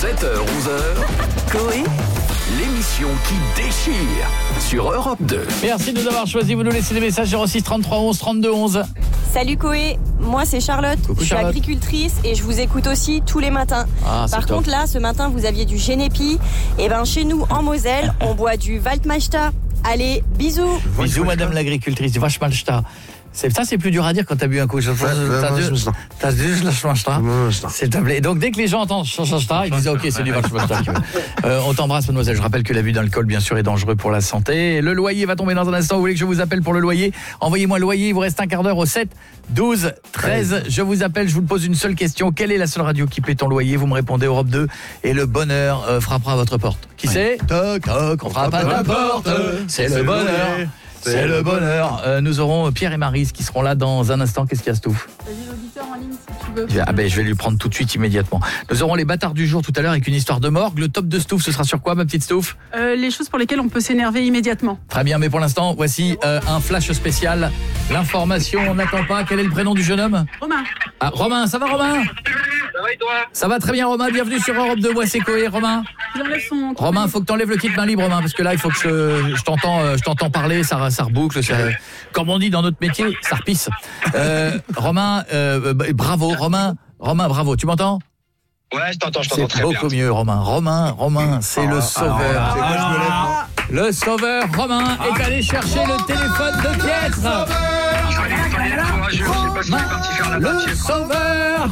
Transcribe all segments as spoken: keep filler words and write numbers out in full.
sept heures onze heures, Coé, l'émission qui déchire sur Europe deux. Merci de nous avoir choisi. Vous nous laissez des messages zéro six trente-trois onze trente-deux onze. Salut Coé, moi c'est Charlotte, Coucou je suis Charlotte. agricultrice et je vous écoute aussi tous les matins. Ah, c'est Par top. contre là, ce matin vous aviez du Genépi, et ben chez nous en Moselle, on boit du Waldmeister. Allez, bisous. Bisous madame l'agricultrice, Waschmalsta. C'est ça, c'est plus dur à dire quand t'as bu un coup. T'as dit, t'as dit, je lâche Waschmalsta. S'il te plaît. Donc dès que les gens entendent Waschmalsta, ils disent ok, c'est du Waschmalsta. Euh, on t'embrasse mademoiselle. Je rappelle que l'abus d'alcool bien sûr est dangereux pour la santé. Le loyer va tomber dans un instant. Vous voulez que je vous appelle pour le loyer? Envoyez-moi le loyer. Il vous reste un quart d'heure au sept douze treize. Je vous appelle. Je vous pose une seule question. Quelle est la seule radio qui paie ton loyer? Vous me répondez Europe deux et le bonheur euh, frappera à votre porte. Qui c'est? Toc toc. On frappe à ta porte. C'est le bonheur. C'est le bonheur. Euh, nous aurons Pierre et Maryse qui seront là dans un instant. Qu'est-ce qu'il y a, Stouff? J'ai l'auditeur en ligne si tu veux. Ah ben, je vais lui prendre tout de suite, immédiatement. Nous aurons les bâtards du jour tout à l'heure avec une histoire de morgue. Le top de Stouff, ce sera sur quoi, ma petite Stouff? Euh, les choses pour lesquelles on peut s'énerver immédiatement. Très bien, mais pour l'instant, voici euh, un flash spécial. L'information, on n'attend pas. Quel est le prénom du jeune homme? Romain. Ah, Romain, ça va Romain? Ça va et toi? Ça va très bien Romain, bienvenue sur Europe deux, moi c'est Coé. Romain, J'enlève son... Romain, faut que t'enlèves le kit main libre Romain, parce que là il faut que je, je t'entends euh, je t'entends parler, ça, ça reboucle, ça, comme on dit dans notre métier, ça repisse. Euh, Romain, euh, bravo Romain, Romain bravo, tu m'entends? Ouais, je t'entends, je t'entends C'est très bien. beaucoup mieux Romain, Romain, Romain, c'est le sauveur. C'est quoi, je me lève, moi. Le sauveur Romain est allé chercher le téléphone de Pietre. Fallait, fallait la fois, je je sais pas s'il est parti faire la Le partie. sauveur.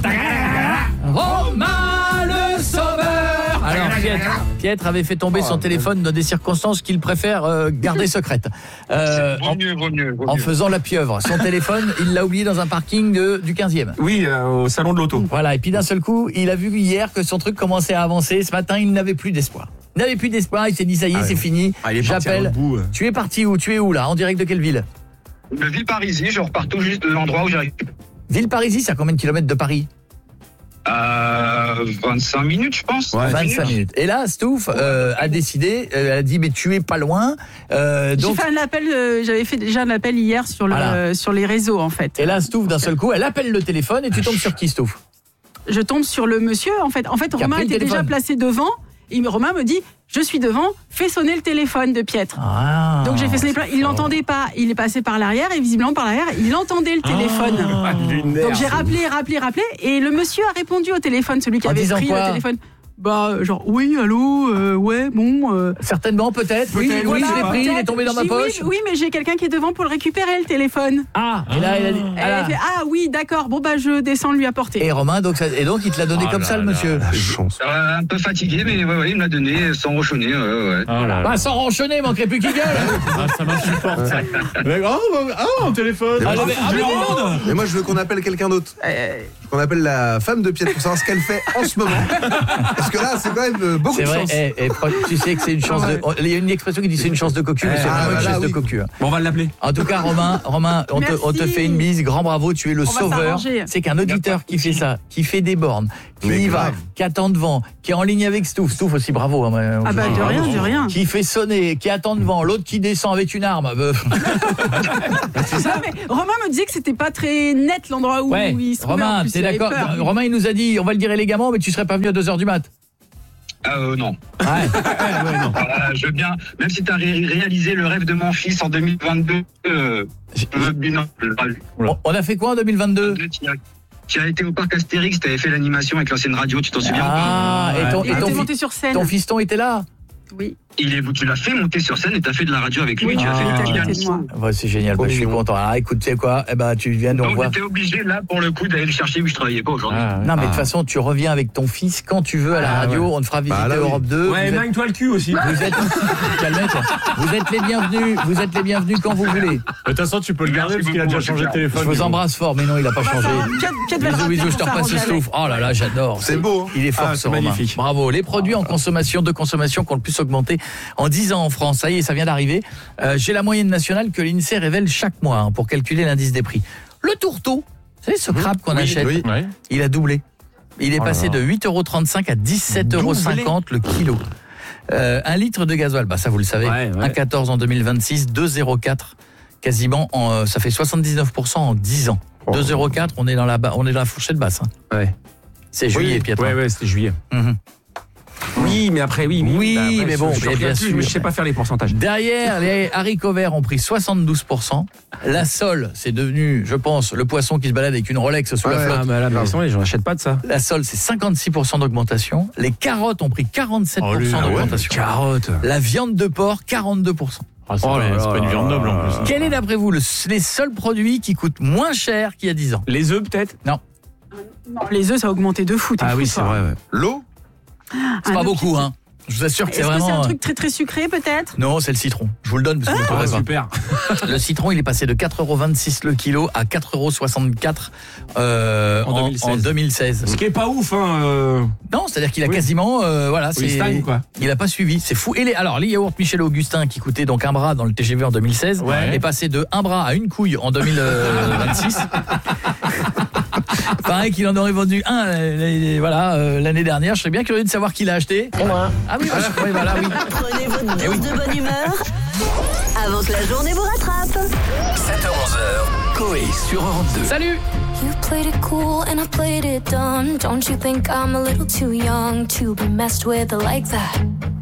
Romain le sauveur. Alors Pietre, Pietre avait fait tomber son téléphone dans des circonstances qu'il préfère euh, garder secrètes. Euh, Vaut en, mieux, vaut mieux, vaut en mieux. faisant la pieuvre. Son téléphone, il l'a oublié dans un parking de, du quinzième. Oui, euh, au salon de l'auto. Voilà, et puis d'un seul coup, il a vu hier que son truc commençait à avancer. Ce matin, il n'avait plus d'espoir. Il n'avait plus d'espoir, il s'est dit ça y est, Ah ouais. c'est fini. Ah, il est parti à J'appelle. l'autre bout, euh. Tu es parti où? Tu es où là? En direct de quelle ville? De Villeparisis, je repars tout juste de l'endroit où j'arrive. Villeparisis, c'est à combien de kilomètres de Paris? Euh, vingt-cinq minutes, je pense. Ouais. vingt-cinq minutes. Et là, Stouff euh, a décidé, euh, elle a dit mais tu es pas loin. Euh, J'ai donc fait un appel, euh, j'avais fait déjà un appel hier sur, le, Voilà. euh, sur les réseaux en fait. et là, Stouff d'un seul coup, elle appelle le téléphone et tu tombes sur qui, Stouff? Je tombe sur le monsieur en fait. En fait, Qui a Romain pris le était déjà téléphone. placé devant. Et Romain me dit, je suis devant, fais sonner le téléphone de Pietre. Ah, Donc j'ai fait sonner, il l'entendait pas, il est passé par l'arrière et visiblement par l'arrière, il entendait le téléphone. Ah. Donc j'ai rappelé, rappelé, rappelé et le monsieur a répondu au téléphone, celui qui En avait disant pris quoi? le téléphone. Bah genre oui, allô, euh, ouais, bon. Euh, Certainement, peut-être. Oui, Peut-être, oui, voilà, je l'ai pris, il est peut-être. tombé dans Je ma dis, poche. Oui, oui, mais j'ai quelqu'un qui est devant pour le récupérer le téléphone. Ah, et là, elle a dit. Elle ah, a fait ah oui, d'accord, bon bah je descends lui apporter. Et Romain, donc, ça- et donc il te l'a donné Oh comme là ça, le là, monsieur. la chance. Euh, un peu fatigué, mais ouais, ouais, il me l'a donné sans ronchonner. Ouais, ouais. Oh là là. Bah, sans ronchonner, manquerait plus qu'il gueule. Ah, ça m'insupporte, ça. Mais, oh, bah, oh, un téléphone. Ah, mais- ah, mais non. Mais moi, je veux qu'on appelle quelqu'un d'autre. Euh, Qu'on appelle la femme de Pietre pour savoir ce qu'elle fait en ce moment. Parce que là, c'est quand même euh, beaucoup C'est de vrai, chance. eh, eh, tu sais que c'est une chance de. Il y a une expression qui dit c'est une chance de cocu, mais c'est Ah, vraiment une voilà, chance de oui. cocu. hein. Bon, on va l'appeler. En tout cas, Romain, Romain, on te, Merci. on te fait une mise, grand bravo, tu es le On va sauveur. s'arranger. C'est qu'un auditeur qui fait ça, qui fait des bornes, qui Mais y va, grave. qui attend devant, qui est en ligne avec Stouff, Stouff aussi, bravo. hein, moi, Ah bah je- de rien, de rien. Qui fait sonner, qui attend devant, l'autre qui descend avec une arme. Euh, Ah, mais Romain me disait que c'était pas très net l'endroit où, ouais, où il se trouvait. en Romain, plus, t'es il avait d'accord? peur. Romain, il nous a dit, on va le dire élégamment, mais tu serais pas venu à deux heures du mat. Ah, euh, non. Ouais. Voilà, je veux bien, même si tu as ré- réalisé le rêve de mon fils en deux mille vingt-deux, euh, je veux bien. On, on a fait quoi en deux mille vingt-deux? Tu as, tu as été au parc Astérix, tu avais fait l'animation avec l'ancienne radio, tu t'en souviens ou pas? Ah, et ton, Il et ton était fi- monté sur scène. ton fiston était là? Oui. Il est, tu l'as fait monter sur scène et tu as fait de la radio avec lui. Oui, tu as ah, fait il le était à petit côté de garçon. moi. Ouais, c'est génial, bah, je suis mignon. content. Ah, écoute, tu sais quoi? Eh ben, tu viens de nous Donc revoir. j'étais obligé là pour le coup d'aller le chercher où je travaillais pas aujourd'hui. Non, mais de toute façon, tu reviens avec ton fils quand tu veux à la Ah, radio. ouais. On te fera visiter Bah, là, oui. Europe deux. Ouais, vous, êtes, magne-toi le cul aussi. vous, êtes, Calmette. Vous êtes les bienvenus. Vous êtes les bienvenus quand vous voulez. De toute façon, tu peux le garder Merci parce qu'il a beaucoup, déjà changé de super. téléphone. Je vous embrasse fort, mais non, il a pas changé. Bisous, bisous, je te repasse ce Stouff. Oh là là, j'adore. C'est beau, hein. Il est fort, Ah, ce c'est Romain. magnifique. Bravo. Les produits en consommation, de consommation qui ont le plus augmenté en dix ans en France. Ça y est, ça vient d'arriver. Euh, j'ai la moyenne nationale que l'INSEE révèle chaque mois hein, pour calculer l'indice des prix. Le tourteau, vous savez, ce crabe qu'on Oui, achète, oui. Ouais. il a doublé. Il est Oh là passé là. de huit euros trente-cinq à dix-sept euros cinquante le kilo. Euh, un litre de gasoil, bah ça vous le savez, Ouais, ouais. un virgule quatorze en deux mille vingt-six, deux virgule zéro quatre quasiment, en, euh, ça fait soixante-dix-neuf pour cent en dix ans. Oh. deux virgule zéro quatre, on est dans la ba- on est dans la fourchette basse. hein. Ouais. C'est juillet, Oui. Pietro. Ouais, ouais, c'était juillet. Mhm. Oui, mais après, oui. Oui, bah, après, mais bon, je, je, mais bien plus, sûr. mais je sais pas faire les pourcentages. Derrière, les haricots verts ont pris soixante-douze pour cent. La sole, c'est devenu, je pense, le poisson qui se balade avec une Rolex sous Ouais, la flotte. Ah, mais là, mais ils j'en achète pas de ça. La sole, c'est cinquante-six pour cent d'augmentation. Les carottes ont pris quarante-sept pour cent Oh, lui, d'augmentation. Carottes. La viande de porc, quarante-deux pour cent. Ah, c'est Oh pas, là c'est là pas une viande noble en plus. Quel est d'après vous le- les seuls produits qui coûtent moins cher qu'il y a dix ans? Les œufs, peut-être? Non, Non, les œufs, ça a augmenté de fou. t'es Ah fou, oui, c'est toi. vrai, ouais. L'eau c'est Un pas œuf beaucoup, qui- hein. Je vous assure que c'est Est-ce que c'est vraiment... un truc très très sucré peut-être? Non, c'est le citron. Je vous le donne parce que vous ne Ah, pourrez pas. super. Le citron, il est passé de quatre euros vingt-six le kilo à quatre euros soixante-quatre euh, En en, deux mille seize. en deux mille seize. Ce qui est pas ouf, hein. euh, Non, c'est-à-dire qu'il a Oui. quasiment, euh, voilà, Oui, il stagne, quoi. il a pas suivi, c'est fou. Et les, alors, les yaourts Michel Augustin qui coûtaient donc un bras dans le T G V en deux mille seize, Ouais. est passé de un bras à une couille en deux mille vingt-six. Pareil qu'il en aurait vendu un, euh, voilà, euh, l'année dernière. Je serais bien curieux de savoir qui l'a acheté. Moi. Ah oui, moi, je- oui, voilà, oui. Prenez votre dose Eh oui. de bonne humeur avant que la journée vous rattrape. sept heures onze heures, Coé sur Europe deux. Salut. You played it cool and I played it dumb. Don't you think I'm a little too young to be messed with like that?